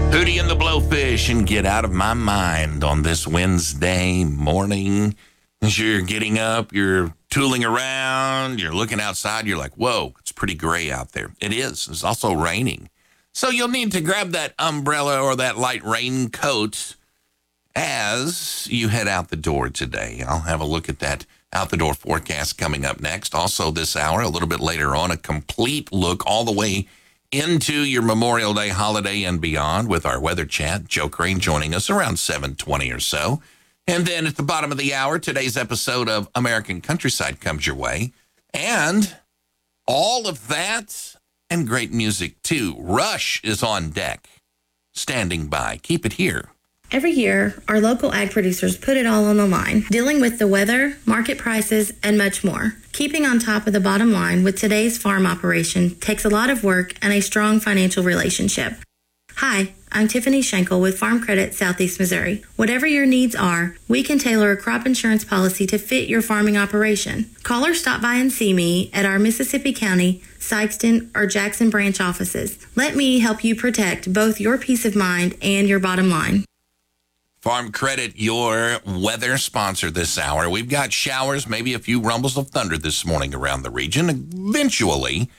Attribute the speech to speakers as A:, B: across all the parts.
A: Hootie and the Blowfish and Get Out of My Mind on this Wednesday morning. As you're getting up, you're tooling around, you're looking outside, you're like, whoa, it's pretty gray out there. It is. It's also raining. So you'll need to grab that umbrella or that light raincoat as you head out the door today. I'll have a look at that out the door forecast coming up next. Also this hour, a little bit later on, a complete look all the way into your Memorial Day holiday and beyond with our weather chat. Joe Crane joining us around 7:20 or so. And then at the bottom of the hour, today's episode of American Countryside comes your way. And all of that and great music, too. Rush is on deck, standing by. Keep it here.
B: Every year, our local ag producers put it all on the line, dealing with the weather, market prices, and much more. Keeping on top of the bottom line with today's farm operation takes a lot of work and a strong financial relationship. Hi, I'm Tiffany Schenkel with Farm Credit Southeast Missouri. Whatever your needs are, we can tailor a crop insurance policy to fit your farming operation. Call or stop by and see me at our Mississippi County, Sykeston, or Jackson branch offices. Let me help you protect both your peace of mind and your bottom line.
A: Farm Credit, your weather sponsor this hour. We've got showers, maybe a few rumbles of thunder this morning around the region. Eventually,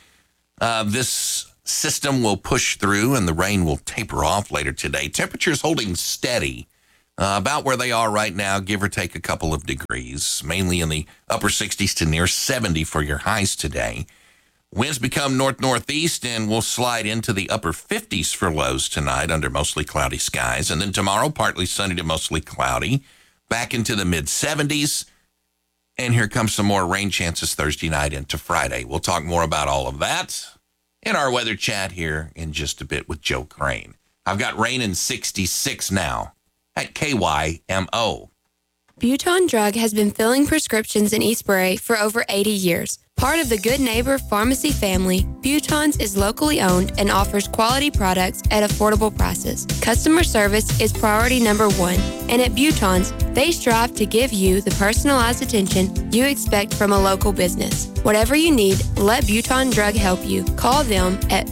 A: this system will push through and the rain will taper off later today. Temperatures holding steady about where they are right now, give or take a couple of degrees, mainly in the upper 60s to near 70 for your highs today. Winds become north-northeast and will slide into the upper 50s for lows tonight under mostly cloudy skies. And then tomorrow, partly sunny to mostly cloudy, back into the mid-70s. And here comes some more rain chances Thursday night into Friday. We'll talk more about all of that in our weather chat here in just a bit with Joe Crane. I've got rain in 66 now at KYMO.
C: Buton Drug has been filling prescriptions in East Prairie for over 80 years. Part of the Good Neighbor Pharmacy family, Buton's is locally owned and offers quality products at affordable prices. Customer service is priority number one, and at Buton's, they strive to give you the personalized attention you expect from a local business. Whatever you need, let Buton Drug help you. Call them at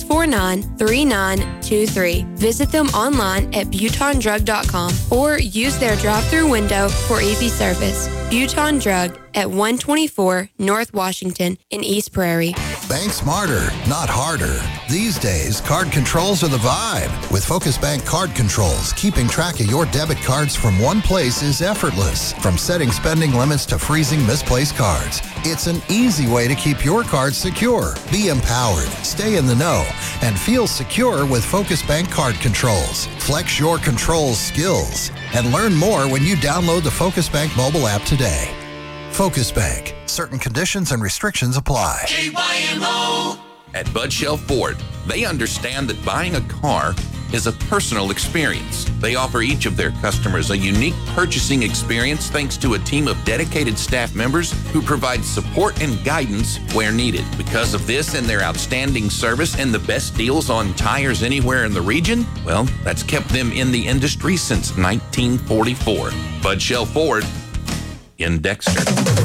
C: 649-3923. Visit them online at butondrug.com or use their drive-through window for easy service. Buton Drug at 124 North Washington in East Prairie.
D: Bank smarter, not harder. These days, card controls are the vibe. With Focus Bank Card Controls, keeping track of your debit cards from one place is effortless. From setting spending limits to freezing misplaced cards, it's an easy way to keep your cards secure. Be empowered, stay in the know, and feel secure with Focus Bank Card Controls. Flex your controls skills and learn more when you download the Focus Bank mobile app today. Focus Bank. Certain conditions and restrictions apply.
A: KYMO. At Bud Shell Ford, they understand that buying a car is a personal experience. They offer each of their customers a unique purchasing experience thanks to a team of dedicated staff members who provide support and guidance where needed. Because of this and their outstanding service and the best deals on tires anywhere in the region, well, that's kept them in the industry since 1944. Bud Shell Ford in Dexter.